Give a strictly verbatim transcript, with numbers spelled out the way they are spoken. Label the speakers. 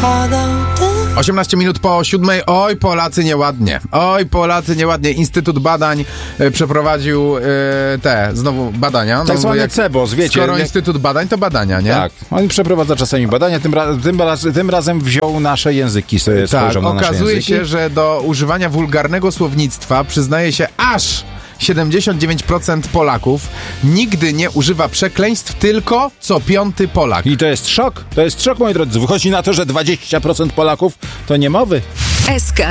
Speaker 1: osiemnaście minut po siódmej. Oj, Polacy nieładnie. Oj, Polacy nieładnie. Instytut Badań e, przeprowadził e, te, znowu badania.
Speaker 2: Tak
Speaker 1: no,
Speaker 2: zwany
Speaker 1: jak,
Speaker 2: CEBOS, wiecie.
Speaker 1: Skoro
Speaker 2: jak...
Speaker 1: Instytut Badań, to badania, nie?
Speaker 2: Tak. On przeprowadza czasami badania, tym, ra- tym, raz, tym razem wziął nasze języki, sobie
Speaker 1: tak,
Speaker 2: spojrzał na nasze
Speaker 1: okazuje
Speaker 2: języki.
Speaker 1: się, że do używania wulgarnego słownictwa przyznaje się aż siedemdziesiąt dziewięć procent Polaków. Nigdy nie używa przekleństw, tylko co piąty Polak.
Speaker 2: I to jest szok. To jest szok, moi drodzy. Wychodzi na to, że dwadzieścia procent Polaków to niemowy.
Speaker 3: S K